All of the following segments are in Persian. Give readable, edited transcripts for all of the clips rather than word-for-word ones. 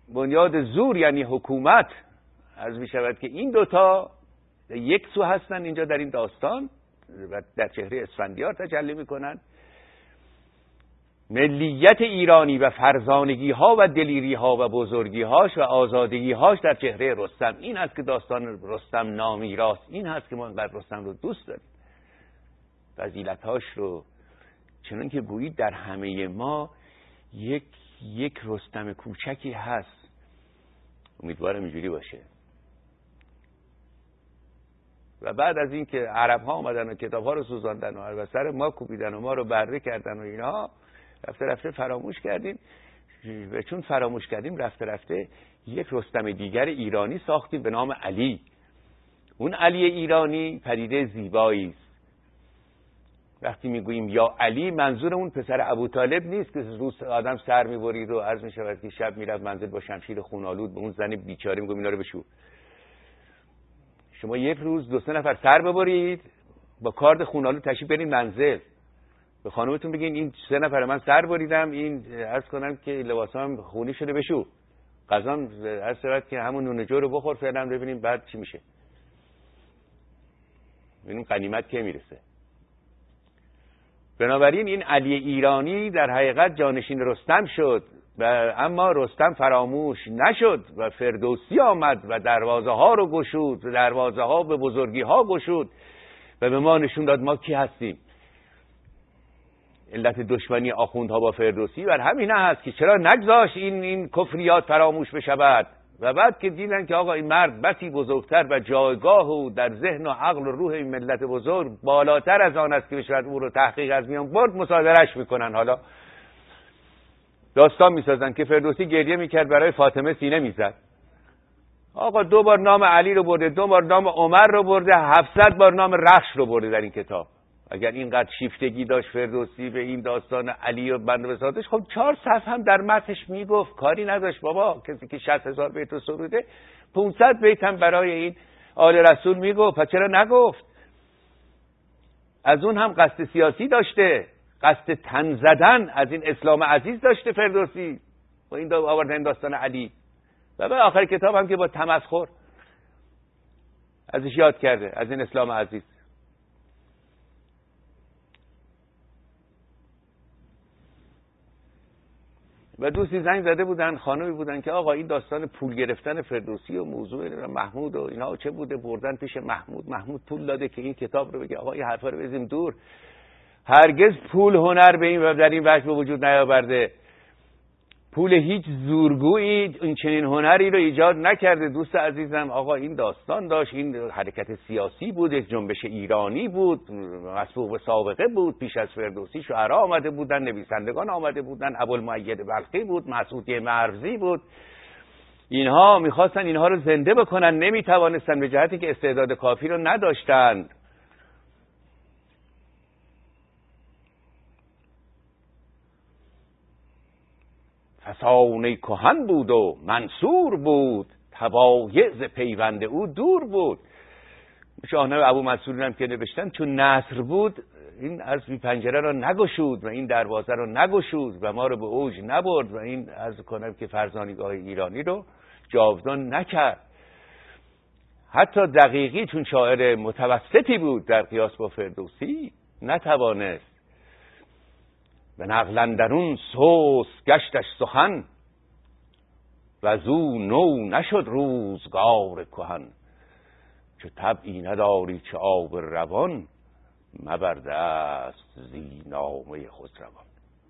بنیاد زور یعنی حکومت، عرض می شود که این دوتا یک سو هستن اینجا در این داستان و در چهره اسفندیار تجلی می کنن. ملیت ایرانی و فرزانگی ها و دلیری ها و بزرگی هاش و آزادگی هاش در چهره رستم. این هست که داستان رستم نامیراست، این هست که ما اینقدر رستم رو دوست داریم، فضیلت هاش رو، چنان که گویی در همه ما یک رستم کوچکی هست. امیدوارم اینجوری باشه. و بعد از این که عرب ها آمدن و کتاب ها رو سوزاندن و سر ما کوبیدن و ما رو بره کردن و اینها، رفته رفته فراموش کردیم. و چون فراموش کردیم رفته رفته یک رستم دیگر ایرانی ساختیم به نام علی. اون علی ایرانی پدیده زیبایی است. وقتی میگوییم یا علی، منظور اون پسر ابوطالب نیست که روز آدم سر میبرید و عرض میشود که شب میرفت منزل با شمشیر خونالود به اون زن بیچاره میگم اینا رو بشو. شما یک روز 2-3 نفر سر ببرید با کارد خونالود تشریف برید منزل، به خانومتون بگین این 3 نفر من سر بریدم، این عرض کنم که لباسام خونی شده بشو، غذام عرض شود که همون نون جو رو بخور فعلا ببینیم بعد چی میشه. ببینیم غنیمت کی میرسه. بنابراین این علی ایرانی در حقیقت جانشین رستم شد و اما رستم فراموش نشد و فردوسی آمد و دروازه ها رو گشود، دروازه ها به بزرگی ها گشود و به ما نشون داد ما کی هستیم. علت دشمنی آخوندها با فردوسی بر همین هست که چرا نگذاشت این کفریات فراموش بشود. و بعد که دیدن که آقا این مرد بسی بزرگتر و جایگاه و در ذهن و عقل و روح این ملت بزرگ بالاتر از آن است که بشود او رو تحقیق از میان برد، مصادرهش میکنن. حالا داستان میسازن که فردوسی گریه میکرد برای فاطمه سینه میزد. آقا 2 بار نام علی رو برده، 2 بار نام عمر رو برده، 700 بار نام رخش رو برده در این کتاب. اگر اینقدر شیفتگی داشت فردوسی به این داستان علی و بنده بساطش، خب 4 صفحه هم در متنش میگفت، کاری نداشت بابا. کسی که 60,000 بیت رو سروده 500 بیت هم برای این آل رسول میگفت، پس چرا نگفت؟ از اون هم قصد سیاسی داشته، قصد تن زدن از این اسلام عزیز داشته فردوسی و این آوردن داستان علی. و به آخر کتاب هم که با تمسخر ازش یاد کرده، از این اسلام عزیز. و دوستی زنگ زده بودن، خانمی بودن که آقا این داستان پول گرفتن فردوسی و موضوع محمود و اینا چه بوده، بردن پیش محمود پول داده که این کتاب رو بگه. آقا این حرفا رو بزنیم دور. هرگز پول هنر به این و در این وجه به وجود نیاورده. پول هیچ زورگویی این چنین هنری رو ایجاد نکرده. دوست عزیزم، آقا این داستان داشت، این حرکت سیاسی بود، یک جنبش ایرانی بود، مسبوق به سابقه بود. پیش از فردوسی شعرا آمده بودن، نویسندگان آمده بودن، ابوالمؤید بلخی بود، مسعودی مرزی بود. اینها میخواستن اینها رو زنده بکنن، نمیتوانستن به جهتی که استعداد کافی رو نداشتن. فسانه کهن بود و منصور بود، تبایع ز پیوند او دور بود. شاهنامه ابو منصور هم که نوشتن چون نصر بود این از پنجره رو نگشود و این دروازه رو نگشود و ما رو به اوج نبرد و این عرض کنم که فرزانگاه ایرانی رو جاودان نکرد. حتی دقیقی چون شاعر متوسطی بود در قیاس با فردوسی نتوانست. به نقل اندرون سوس گشتش سخن و زو نو نشد روزگار کهن. چو طبعی نداری چه آب روان مبرده است زی نامه خسروان.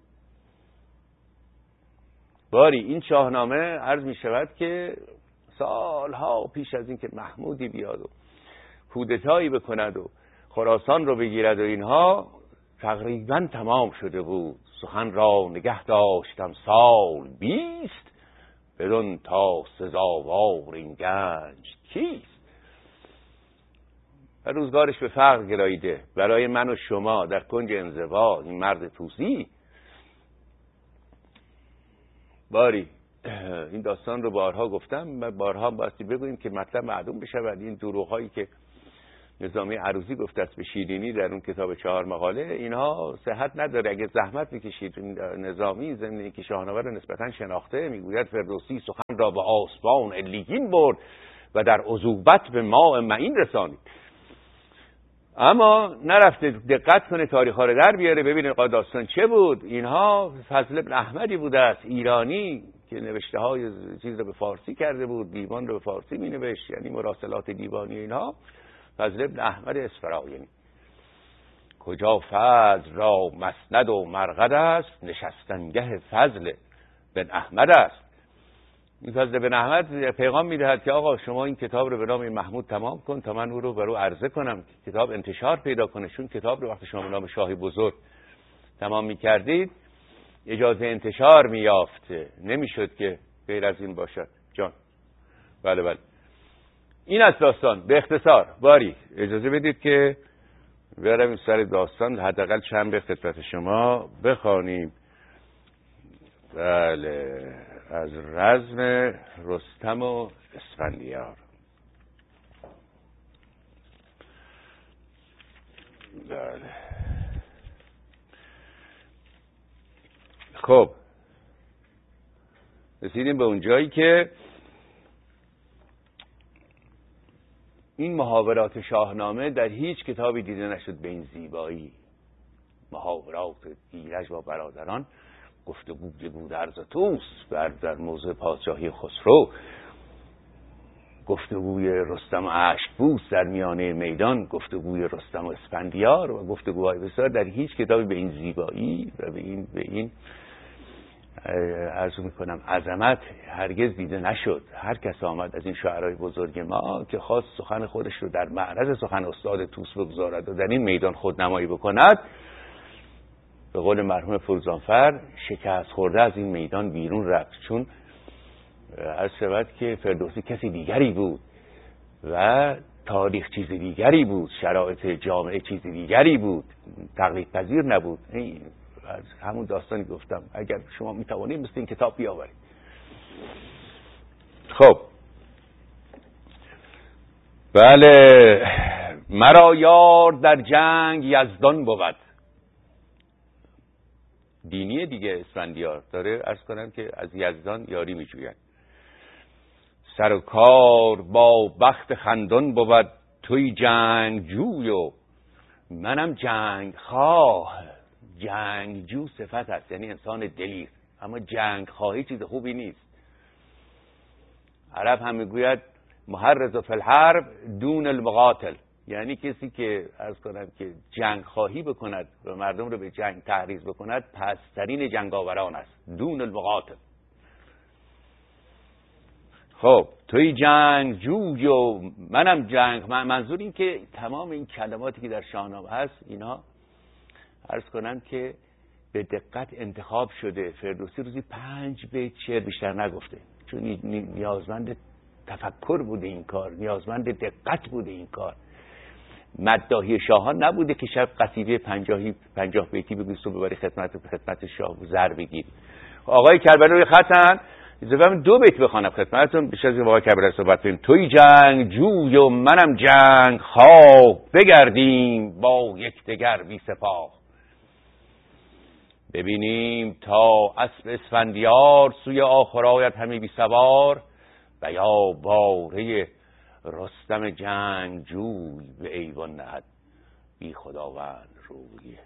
باری این شاهنامه عرض می شود که سالها پیش از این که محمودی بیاد و کودتایی بکند و خراسان رو بگیرد و اینها تقریبا تمام شده بود. سخن را نگه داشتم سال 20 بدون تا سزاوار این گنج کیست. و روزگارش به فقر گراییده برای من و شما در کنج انزوا این مرد طوسی. باری این داستان رو بارها گفتم و بارها باستی بگوییم که مطلب معلوم بشود. این دروغ هایی که نظامی عروضی گفته است به شیرینی در اون کتاب 4 مقاله، اینها صحت نداره. اگه زحمت میکشید نظامی ضمن اینکه شاهنامه رو نسبتا شناخته، میگوید فردوسی سخن را به آسمان علیین برد و در عذوبت به ماء معین رسانید. اما نرفته دقت کنه تاریخ ها رو در بیاره ببینه داستان چه بود. اینها فضل بن احمدی بوده است ایرانی که نوشته های چیز رو به فارسی کرده بود، دیوان رو به فارسی می نوشت، یعنی مراسلات دیوانی اینها. فضل بن احمد اصفراینی. کجا فضل را مسند و مرقد است، نشستنگه فضل بن احمد است. این فضل بن احمد پیغام میدهد که آقا شما این کتاب رو به نام محمود تمام کن تا من او رو برو عرضه کنم، کتاب انتشار پیدا کنه. چون کتاب رو وقتی شما به نام شاه بزرگ تمام میکردید اجازه انتشار میافت، نمیشد که غیر از این باشد. جان بله بله این از داستان به اختصار. باری اجازه بدید که برم این سر داستان حداقل چند به خدمت شما بخوانیم. بله از رزم رستم و اسفندیار. بله خب رسیدیم به اون جایی که این محاورات شاهنامه در هیچ کتابی دیده نشد به این زیبایی. محاورات ایرج با برادران، گفتگوی گودرز و طوس در موضوع پادشاهی خسرو، گفتگوی رستم و اشکبوس در میانه میدان، گفتگوی رستم و اسفندیار و گفتگوهای بسیار در هیچ کتابی به این زیبایی و به این عرض میکنم عظمت هرگز دیده نشد. هر کس آمد از این شاعرای بزرگ ما که خواست سخن خودش رو در معرض سخن استاد طوس بگذارد و در این میدان خودنمایی بکند، به قول مرحوم فروزانفر شکست خورده از این میدان بیرون رفت. چون عرض شود که فردوسی کسی دیگری بود و تاریخ چیز دیگری بود، شرایط جامعه چیز دیگری بود، تقلید پذیر نبود. از همون داستانی گفتم اگر شما میتوانید مثل این کتاب بیاورید. خب بله مرا یار در جنگ یزدان بود. دینیه دیگه اسفندیار داره عرض کنم که از یزدان یاری میجوید. سر و کار با بخت خندان بود، توی جنگ جوی و منم جنگ خواه. جنگ جو صفت هست یعنی انسان دلیر، اما جنگ خواهی چیز خوبی نیست. عرب هم میگوید محرض فی الحرب دون المقاتل، یعنی کسی که عرض کنم که جنگ خواهی بکند و مردم رو به جنگ تحریض بکند پسترین جنگاوران است، دون المقاتل. خب توی جنگ جوی و منم جنگ، منظور این که تمام این کلماتی که در شاهنامه هست اینا عرض کنم که به دقت انتخاب شده. فردوسی روزی 5 بیت شعر بیشتر نگفته، چون نیازمند تفکر بوده این کار، نیازمند دقت بوده این کار. مداحی شاهان نبوده که شب قصیده 50 بیتی بگویی و ببری خدمت شاه زر بگیری. آقای کربلایی خطن اجازه 2 بیت بخوانم خدمتتون بیشتر از آقای کربلایی صحبت کنیم. توی جنگ جوی و منم جنگ خواه، بگردیم با یکدیگر بی سپاه. ببینیم تا اسب اسفندیار، سوی آخر آید همی بی سوار. و یا باره رستم جنگ جوی، به ایوان نهد بی خداوند روی.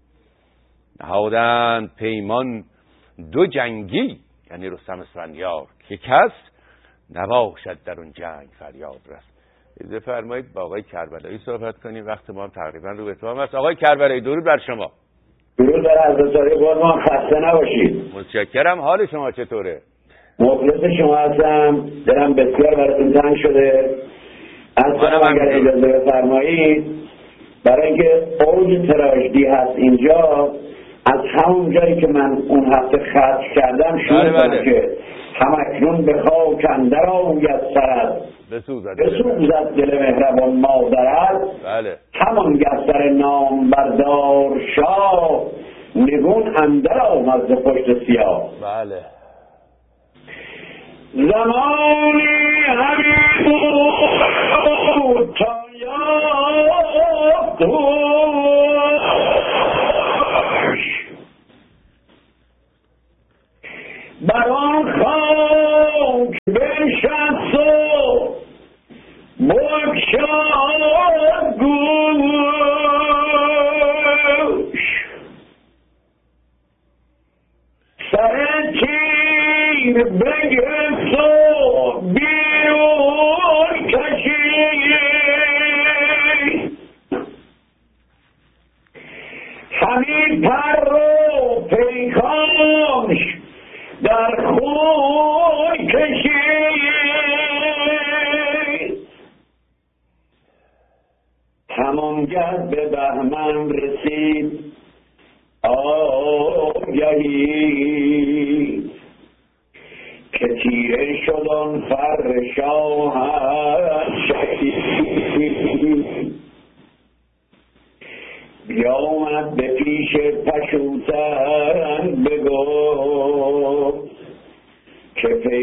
نهادند پیمان 2 جنگی، یعنی رستم اسفندیار، که کس نباشد در اون جنگ فریاد رست. اجازه فرمایید با آقای کربلایی صحبت کنیم، وقت ما هم تقریبا رو به اتمام است. آقای کربلایی درود بر شما. درود بر حضرت قربان، خسته نباشید. متشکرم. حال شما چطوره؟ مخلص شما هستم، دلم بسیار براتون تنگ شده. اگر اجازه بفرمایید، برای اینکه اوج تراژدی هست اینجا، از همون جایی که من اون هفته خرج کردم شروع کنم که همکنون به خاک اندر آید سرد، بسوزد دل مهربان مادرت. بله. همان گستر نام بردار شاه، نگون اندر آمد ز پشت سیاه. بله. زمانی همی بود تا یاد دوش بر آن خاک بنشست و بگشاد گوش سر تیر بگرفت و بیرون کشید همین پر و پیکانش در خون کشید همانگه به بهمن رسید آگهی که تیره شد آن فر شاه شهید بیامد به پیش پشوتن بگفت که